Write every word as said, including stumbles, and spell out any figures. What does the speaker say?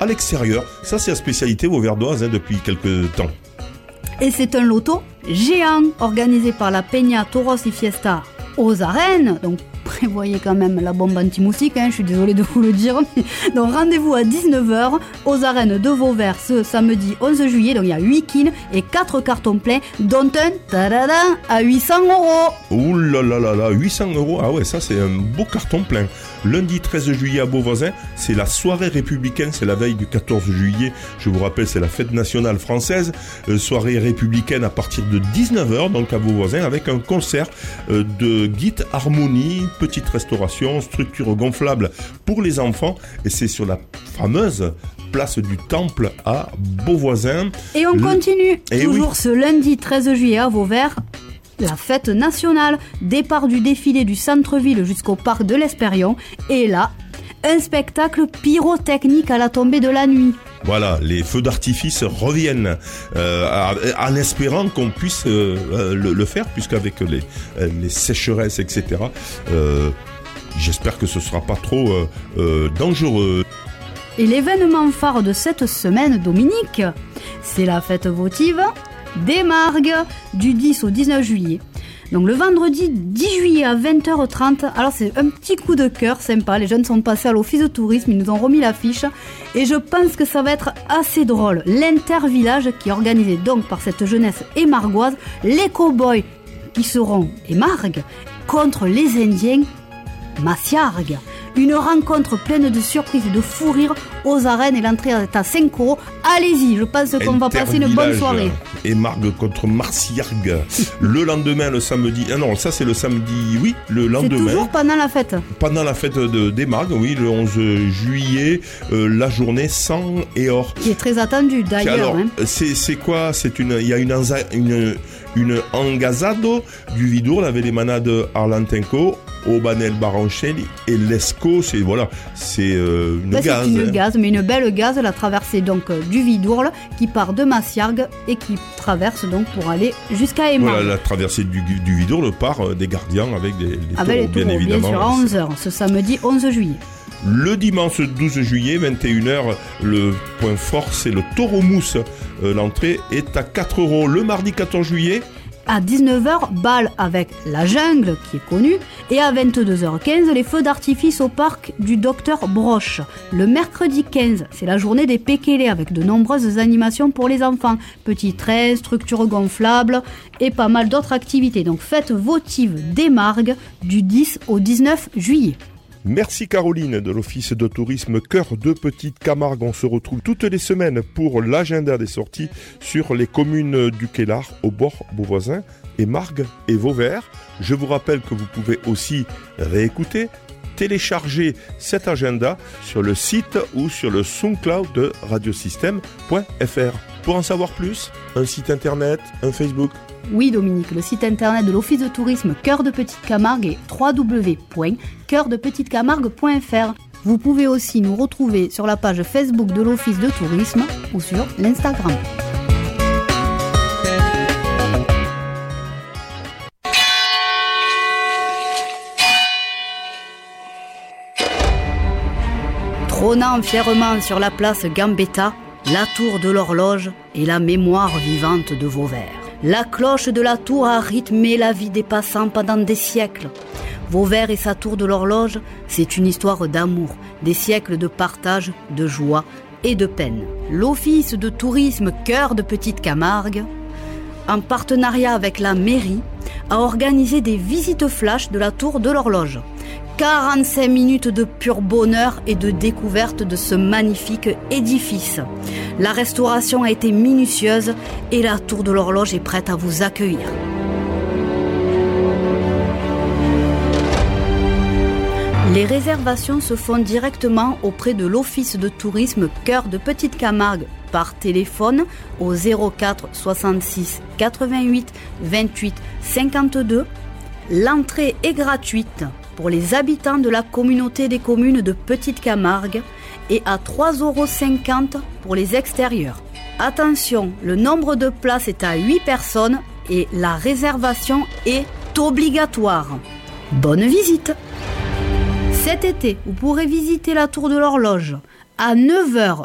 à l'extérieur. Ça, c'est la spécialité vauverdoise hein, depuis quelques temps. Et c'est un loto géant organisé par la Peña Toros y Fiesta aux arènes. Donc prévoyez quand même la bombe anti-moustique, hein, je suis désolée de vous le dire. Donc rendez-vous à dix-neuf heures aux arènes de Vauvert ce samedi onze juillet. Donc il y a huit kines et quatre cartons pleins, dont un tadada, à huit cents euros. Ouh là là là là, huit cents euros, ah ouais, ça c'est un beau carton plein. Lundi treize juillet à Beauvoisin, c'est la soirée républicaine, c'est la veille du quatorze juillet. Je vous rappelle, c'est la fête nationale française. Euh, soirée républicaine à partir de dix-neuf heures, donc à Beauvoisin, avec un concert euh, de Git Harmonie, petite restauration, structure gonflable pour les enfants. Et c'est sur la fameuse place du Temple à Beauvoisin. Et on Le... continue, Et toujours oui. ce lundi treize juillet à Vauvert. La fête nationale, départ du défilé du centre-ville jusqu'au parc de l'Espérion. Et là, un spectacle pyrotechnique à la tombée de la nuit. Voilà, les feux d'artifice reviennent euh, en espérant qu'on puisse euh, le, le faire, puisqu'avec les, les sécheresses, et cetera, euh, j'espère que ce ne sera pas trop euh, euh, dangereux. Et l'événement phare de cette semaine, Dominique, c'est la fête votive des Margues du dix au dix-neuf juillet. Donc le vendredi dix juillet à vingt heures trente, alors c'est un petit coup de cœur sympa, les jeunes sont passés à l'office de tourisme, ils nous ont remis l'affiche et je pense que ça va être assez drôle. L'intervillage qui est organisé donc par cette jeunesse émargoise, les cow-boys qui seront émargues contre les Indiens massiargues. Une rencontre pleine de surprises et de fou rires aux arènes et l'entrée est à cinq euros. Allez-y, je pense qu'on va passer une bonne soirée. Et Margue contre Marciargue. Le lendemain, le samedi. Ah non, ça c'est le samedi, oui, le lendemain. C'est toujours pendant la fête. Pendant la fête de, des Margues, oui, le onze juillet, euh, la journée sang et or. Qui est très attendue d'ailleurs. Alors, hein. c'est, c'est quoi c'est une, il y a une, une, une engazado du Vidourle avec les manades Arlantenco, Aubanel Barancelli et Lesco, c'est voilà, c'est euh, une ben, gaze. C'est une hein. gaze, mais une belle gaze, la traversée donc euh, du Vidourle qui part de Massiargues et qui traverse donc pour aller jusqu'à Émargues. Voilà, la traversée du, du Vidourle part euh, des Gardiens avec des, des avec taureaux, les taureaux, bien évidemment. bien sûr, à onze heures, ce samedi onze juillet. Le dimanche douze juillet, vingt et une heures, le point fort, c'est le taureau mousse. Euh, l'entrée est à quatre euros. Le mardi quatorze juillet, à dix-neuf heures, bal avec la jungle qui est connue et à vingt-deux heures quinze, les feux d'artifice au parc du Docteur Broche. Le mercredi quinze, c'est la journée des Pékélés avec de nombreuses animations pour les enfants. Petits trains, structures gonflables et pas mal d'autres activités. Donc fête votive des Margues du dix au dix-neuf juillet. Merci Caroline de l'Office de tourisme Cœur de Petite Camargue. On se retrouve toutes les semaines pour l'agenda des sorties sur les communes du Quélard, au bord Beauvoisin, Émargues et Vauvert. Je vous rappelle que vous pouvez aussi réécouter, télécharger cet agenda sur le site ou sur le SoundCloud de radiosystème point f r. Pour en savoir plus, un site internet, un Facebook. Oui Dominique, le site internet de l'Office de tourisme Cœur de Petite Camargue est w w w point cœur de petite camargue point f r. Vous pouvez aussi nous retrouver sur la page Facebook de l'Office de tourisme ou sur l'Instagram. Trônant fièrement sur la place Gambetta, la tour de l'horloge et la mémoire vivante de Vauvert. La cloche de la tour a rythmé la vie des passants pendant des siècles. Vauvert et sa tour de l'horloge, c'est une histoire d'amour, des siècles de partage, de joie et de peine. L'Office de tourisme Cœur de Petite Camargue, en partenariat avec la mairie, a organisé des visites flash de la tour de l'horloge. quarante-cinq minutes de pur bonheur et de découverte de ce magnifique édifice. La restauration a été minutieuse et la tour de l'horloge est prête à vous accueillir. Les réservations se font directement auprès de l'Office de tourisme Cœur de Petite Camargue par téléphone au zéro quatre soixante-six quatre-vingt-huit vingt-huit cinquante-deux. L'entrée est gratuite pour les habitants de la communauté des communes de Petite Camargue et à trois euros cinquante pour les extérieurs. Attention, le nombre de places est à huit personnes et la réservation est obligatoire. Bonne visite! Cet été, vous pourrez visiter la tour de l'horloge à neuf heures